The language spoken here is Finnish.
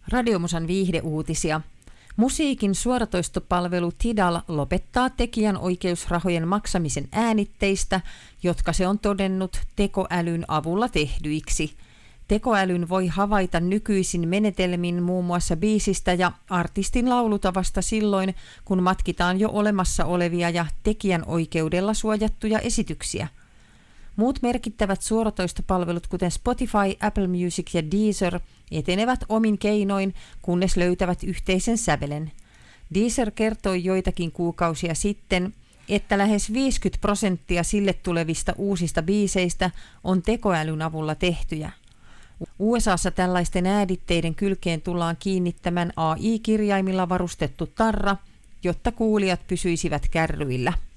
Radiomusan viihdeuutisia. Musiikin suoratoistopalvelu Tidal lopettaa tekijänoikeusrahojen maksamisen äänitteistä, jotka se on todennut tekoälyn avulla tehdyiksi. Tekoälyn voi havaita nykyisin menetelmin muun muassa biisistä ja artistin laulutavasta silloin, kun matkitaan jo olemassa olevia ja tekijänoikeudella suojattuja esityksiä. Muut merkittävät suoratoistopalvelut, kuten Spotify, Apple Music ja Deezer, etenevät omin keinoin, kunnes löytävät yhteisen sävelen. Deezer kertoi joitakin kuukausia sitten, että lähes 50% sille tulevista uusista biiseistä on tekoälyn avulla tehtyjä. USAssa tällaisten äänitteiden kylkeen tullaan kiinnittämään AI-kirjaimilla varustettu tarra, jotta kuulijat pysyisivät kärryillä.